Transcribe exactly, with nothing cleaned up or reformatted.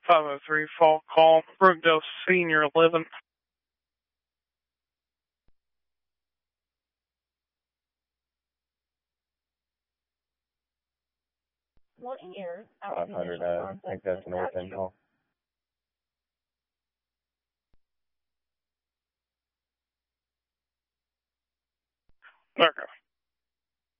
five oh three Fall Call, Brookdale Senior Living. What year? five hundred, uh, I think that's North End Hall. Okay.